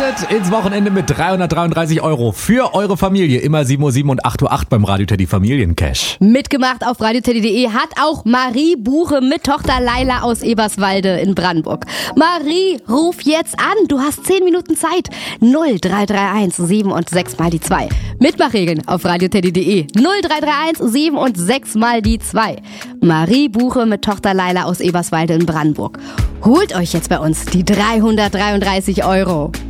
Startet ins Wochenende mit 333 € für eure Familie. Immer 7:07 Uhr und 8:08 Uhr beim Radio Teddy Familiencash. Mitgemacht auf radioteddy.de hat auch Marie Buche mit Tochter Laila aus Eberswalde in Brandenburg. Marie, ruf jetzt an. Du hast 10 Minuten Zeit. 0331 7 und 6 mal die 2. Mitmachregeln auf radioteddy.de. 0331 7 und 6 mal die 2. Marie Buche mit Tochter Laila aus Eberswalde in Brandenburg. Holt euch jetzt bei uns die 333 €.